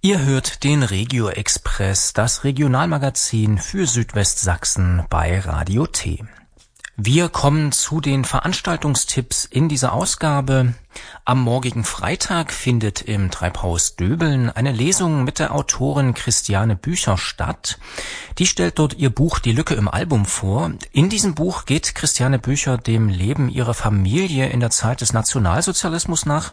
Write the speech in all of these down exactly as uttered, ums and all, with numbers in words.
Ihr hört den Regio Express, das Regionalmagazin für Südwestsachsen bei Radio T. Wir kommen zu den Veranstaltungstipps in dieser Ausgabe. Am morgigen Freitag findet im Treibhaus Döbeln eine Lesung mit der Autorin Christiane Bücher statt. Die stellt dort ihr Buch Die Lücke im Album vor. In diesem Buch geht Christiane Bücher dem Leben ihrer Familie in der Zeit des Nationalsozialismus nach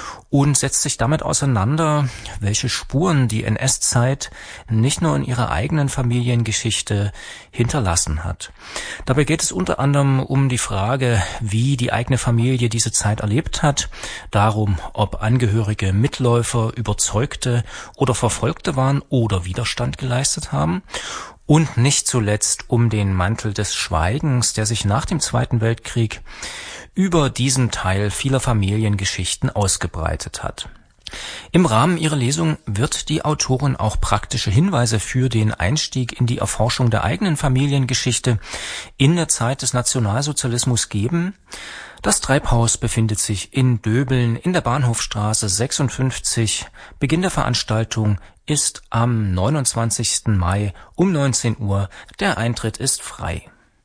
und setzt sich damit auseinander, welche Spuren die N S-Zeit nicht nur in ihrer eigenen Familiengeschichte hinterlassen hat. Dabei geht es unter anderem um die Frage, wie die eigene Familie diese Zeit erlebt hat, darum, ob Angehörige Mitläufer, Überzeugte oder Verfolgte waren oder Widerstand geleistet haben, und nicht zuletzt um den Mantel des Schweigens, der sich nach dem Zweiten Weltkrieg über diesen Teil vieler Familiengeschichten ausgebreitet hat. Im Rahmen ihrer Lesung wird die Autorin auch praktische Hinweise für den Einstieg in die Erforschung der eigenen Familiengeschichte in der Zeit des Nationalsozialismus geben. Das Treibhaus befindet sich in Döbeln in der Bahnhofstraße sechsundfünfzig. Beginn der Veranstaltung ist am neunundzwanzigsten Mai um neunzehn Uhr. Der Eintritt ist frei.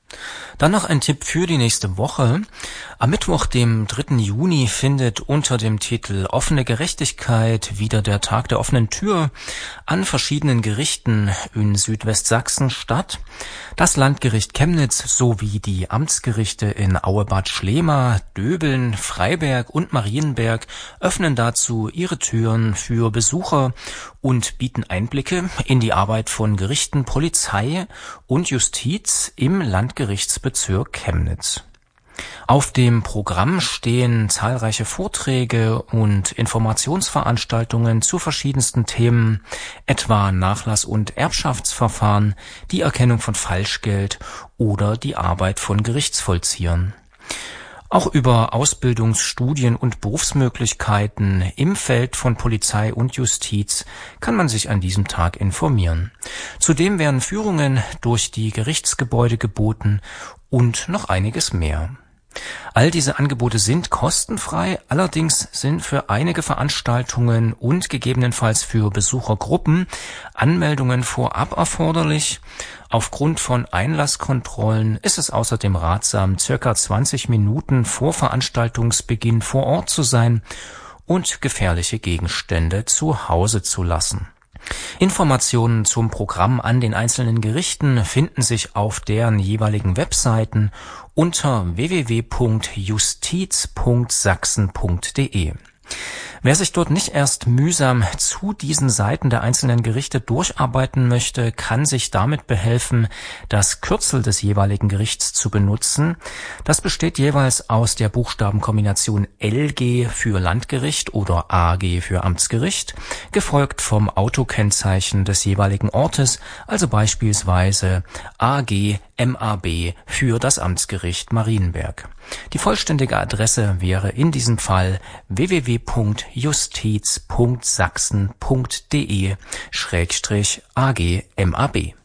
Dann noch ein Tipp für die nächste Woche. Am Mittwoch, dem dritten Juni, findet unter dem Titel Offene Gerechtigkeit wieder der Tag der offenen Tür an verschiedenen Gerichten in Südwestsachsen statt. Das Landgericht Chemnitz sowie die Amtsgerichte in Auebad Schlema, Döbeln, Freiberg und Marienberg öffnen dazu ihre Türen für Besucher und bieten Einblicke in die Arbeit von Gerichten, Polizei und Justiz im Landgerichtsbezirk Chemnitz. Auf dem Programm stehen zahlreiche Vorträge und Informationsveranstaltungen zu verschiedensten Themen, etwa Nachlass- und Erbschaftsverfahren, die Erkennung von Falschgeld oder die Arbeit von Gerichtsvollziehern. Auch über Ausbildungs-, Studien- und Berufsmöglichkeiten im Feld von Polizei und Justiz kann man sich an diesem Tag informieren. Zudem werden Führungen durch die Gerichtsgebäude geboten und noch einiges mehr. All diese Angebote sind kostenfrei, allerdings sind für einige Veranstaltungen und gegebenenfalls für Besuchergruppen Anmeldungen vorab erforderlich. Aufgrund von Einlasskontrollen ist es außerdem ratsam, circa zwanzig Minuten vor Veranstaltungsbeginn vor Ort zu sein und gefährliche Gegenstände zu Hause zu lassen. Informationen zum Programm an den einzelnen Gerichten finden sich auf deren jeweiligen Webseiten unter w w w punkt justiz punkt sachsen punkt d e. Wer sich dort nicht erst mühsam zu diesen Seiten der einzelnen Gerichte durcharbeiten möchte, kann sich damit behelfen, das Kürzel des jeweiligen Gerichts zu benutzen. Das besteht jeweils aus der Buchstabenkombination L G für Landgericht oder A G für Amtsgericht, gefolgt vom Autokennzeichen des jeweiligen Ortes, also beispielsweise A G M A B für das Amtsgericht Marienberg. Die vollständige Adresse wäre in diesem Fall w w w punkt justiz punkt sachsen punkt d e schrägstrich A G M A B.